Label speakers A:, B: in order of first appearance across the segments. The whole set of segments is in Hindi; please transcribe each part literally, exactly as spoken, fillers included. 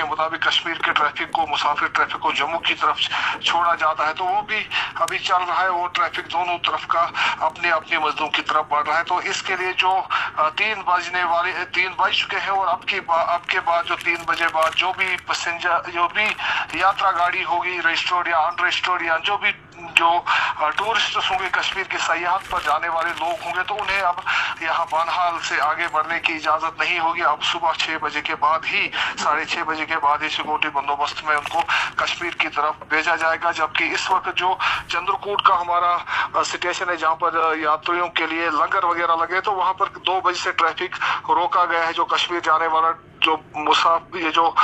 A: के मुताबिक कश्मीर के ट्रैफिक को, मुसाफिर ट्रैफिक को जम्मू की तरफ छोड़ा जाता है, तो वो भी अभी चल रहा है। वो ट्रैफिक दोनों तरफ का अपने अपने मजदूर की तरफ बढ़ रहा है। तो इसके लिए जो तीन बजने वाले तीन बज चुके हैं और अब की अब के बाद जो तीन बजे बाद जो भी पैसेंजर, जो भी यात्रा गाड़ी होगी, रजिस्टर्ड या अनरजिस्टर्ड या जो भी जो टूरिस्ट होंगे, कश्मीर के सयाहत पर जाने वाले लोग होंगे, तो उन्हें अब यहाँ बानहाल से आगे बढ़ने की इजाजत नहीं होगी। अब सुबह छह बजे के बाद ही, साढ़े छह बजे के बाद ही सिक्योरिटी बंदोबस्त में उनको कश्मीर की तरफ भेजा जाएगा। जबकि इस वक्त जो चंद्रकूट का हमारा स्टेशन है, जहाँ पर यात्रियों के लिए लंगर वगैरह लगे, तो वहाँ पर दो बजे से ट्रैफिक रोका गया है। जो कश्मीर जाने वाला जो मुसाफिर, ये जो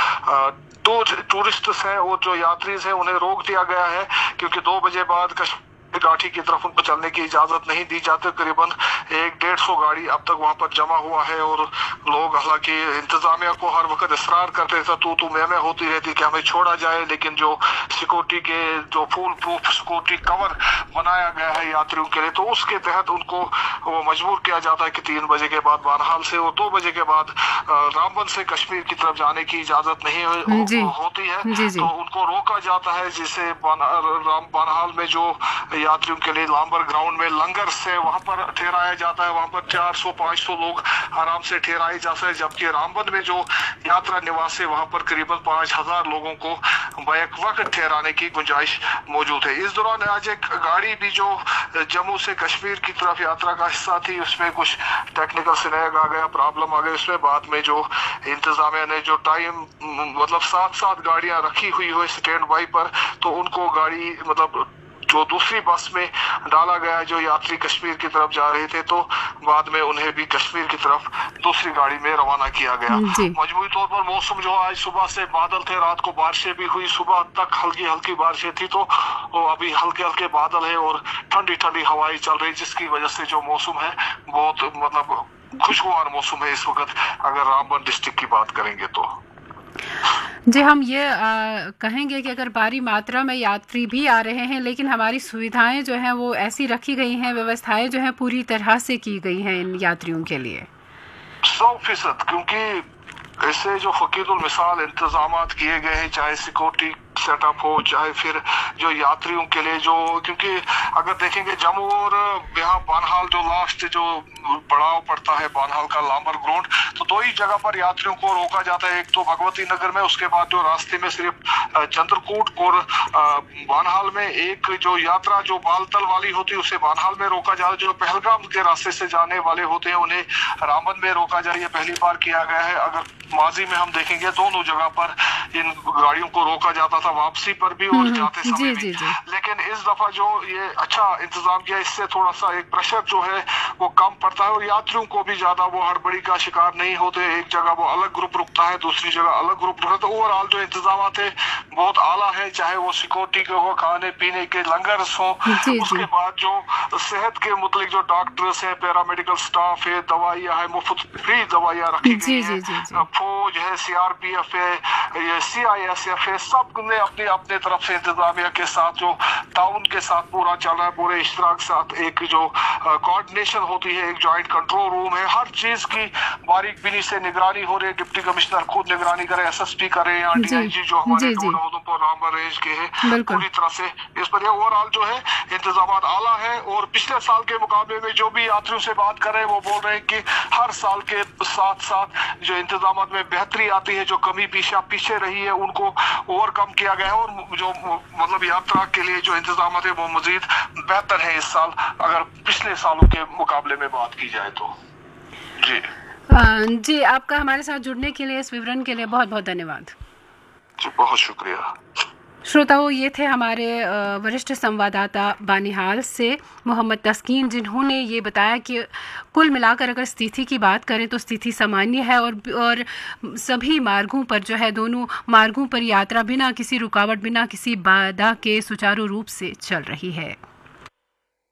A: टूरिस्ट हैं और जो यात्री हैं, उन्हें रोक दिया गया है, क्योंकि दो बजे बाद कश्मीर घाटी की तरफ उनको चलने की इजाजत नहीं दी जाती। करीबन एक डेढ़ सौ गाड़ी अब तक वहां पर जमा हुआ है और लोग, हालांकि इंतजामिया को हर वक्त इसरार करते थे, तू तू मैं मैं होती रहती कि हमें छोड़ा जाए, लेकिन जो सिक्योरिटी के जो फुल प्रूफ सिक्योरिटी कवर बनाया गया है यात्रियों के लिए, तो उसके तहत उनको वो मजबूर किया जाता है कि तीन बजे के बाद बानहाल से और दो बजे के बाद रामबन से कश्मीर की तरफ जाने की इजाजत नहीं हो, होती है। जी जी। तो उनको रोका जाता है, जिससे बानहाल में जो यात्रियों के लिए लांबर ग्राउंड में लंगर से वहां पर ठहराया जाता है। वहां पर चार सौ पाँच सौ लोग आराम से ठहराए जा सकते हैं। जबकि रामबन में जो यात्रा निवास है, वहां पर करीबन पांच हजार लोगों को बैक वक्त ठहराने की गुंजाइश मौजूद है। इस दौरान आज एक गाड़ी भी जो जम्मू से कश्मीर की तरफ यात्रा का हिस्सा थी, उसमें कुछ टेक्निकल स्नैग आ गया, प्रॉब्लम आ गई। उसमें बाद में जो इंतजामिया ने जो टाइम मतलब सात सात गाड़ियां रखी हुई हो स्टैंड बाई पर, तो उनको गाड़ी मतलब जो दूसरी बस में डाला गया, जो यात्री कश्मीर की तरफ जा रहे थे, तो बाद में उन्हें भी कश्मीर की तरफ दूसरी गाड़ी में रवाना किया गया। मजबूरी तौर पर मौसम जो आज सुबह से बादल थे, रात को बारिशें भी हुई, सुबह तक हल्की हल्की बारिशें थी, तो अभी हल्के हल्के बादल है और ठंडी ठंडी हवाएं चल रही, जिसकी वजह से जो मौसम है बहुत मतलब खुशगवार मौसम है इस वक्त, अगर रामबन डिस्ट्रिक्ट की बात करेंगे तो।
B: जी, हम ये आ, कहेंगे कि अगर भारी मात्रा में यात्री भी आ रहे हैं, लेकिन हमारी सुविधाएं जो हैं वो ऐसी रखी गई हैं, व्यवस्थाएं जो हैं पूरी तरह से की गई हैं इन यात्रियों के लिए
A: सौ फीसद, क्योंकि ऐसे जो फकीरुल मिसाल इंतजाम किए गए हैं, चाहे सिक्योरिटी सेटअप हो, चाहे फिर जो यात्रियों के लिए जो, क्योंकि अगर देखेंगे जम्मू और यहाँ बानहाल जो लास्ट जो पड़ाव पड़ता है, बानहाल का लांबर ग्राउंड, तो दो ही जगह पर यात्रियों को रोका जाता है। एक तो भगवती नगर में, उसके बाद जो रास्ते में सिर्फ चंद्रकूट और बानहाल में एक जो यात्रा जो बालतल वाली होती है उसे बानहाल में रोका जाता है। जो पहलगाम के रास्ते से जाने वाले होते हैं उन्हें रामबन में रोका जाए, ये पहली बार किया गया है। अगर माजी में हम देखेंगे दोनों जगह पर इन गाड़ियों को रोका जाता था, वापसी पर भी और जाते समय
B: जी,
A: भी।
B: जी, जी।
A: लेकिन इस दफा जो ये अच्छा इंतजाम किया, इससे थोड़ा सा एक प्रेशर जो है वो कम पड़ता है और यात्रियों को भी ज्यादा वो हड़बड़ी का शिकार नहीं होते। एक जगह वो अलग ग्रुप रुकता है, दूसरी जगह अलग ग्रुप रुकता है, तो ओवरऑल जो इंतजाम है बहुत आला है, चाहे वो सिक्योरिटी के हो, खाने पीने के लंगर हो, उसके बाद जो सेहत के मुतलिक जो डॉक्टर्स हैं, पैरामेडिकल स्टाफ है, दवाइयाँ है, मुफ्त फ्री दवाइयाँ रखी गई है, फौज है, सीआरपीएफ है, ये सीआईएसएफ है, सब ने अपने अपने तरफ से इंतजामिया के साथ जो ताउन के साथ पूरा चल रहा है, पूरे इश्तराक साथ एक जो कोऑर्डिनेशन होती है, एक जॉइंट कंट्रोल रूम है, हर चीज की बारीक बिनी से निगरानी हो रही है। डिप्टी कमिश्नर खुद निगरानी करे, एसएसपी करे, या डीआईजी जो हमारे उधमपुर रामबन रेंज के हैं, पूरी तरह से इस पर ओवरऑल जो है इंतजाम आला है। और पिछले साल के मुकाबले में जो भी यात्रियों से बात कर रहे हैं वो बोल रहे हैं कि हर साल के साथ साथ जो इंतजाम में बेहतरी आती है, जो कमी पीछे पीछे रही है उनको ओवरकम किया गया है और जो मतलब यात्रा के लिए जो इंतजाम है वो मजीद बेहतर है इस साल, अगर पिछले सालों के मुकाबले में बात की जाए तो। जी
B: जी, आपका हमारे साथ जुड़ने के लिए, इस विवरण के लिए बहुत बहुत धन्यवाद।
A: जी, बहुत शुक्रिया।
B: श्रोताओं, ये थे हमारे वरिष्ठ संवाददाता बानिहाल से मोहम्मद तस्कीन, जिन्होंने ये बताया कि कुल मिलाकर अगर स्थिति की बात करें तो स्थिति सामान्य है और और सभी मार्गों पर जो है, दोनों मार्गों पर यात्रा बिना किसी रुकावट, बिना किसी बाधा के सुचारू रूप से चल रही है।